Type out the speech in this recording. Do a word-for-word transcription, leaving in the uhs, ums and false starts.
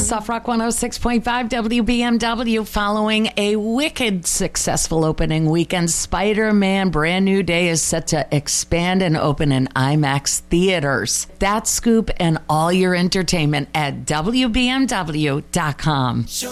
Soft Rock one oh six point five W B M W. Following a wicked successful opening weekend, Spider-Man Brand New Day is set to expand and open in IMAX theaters. That scoop and all your entertainment at W B M W dot com.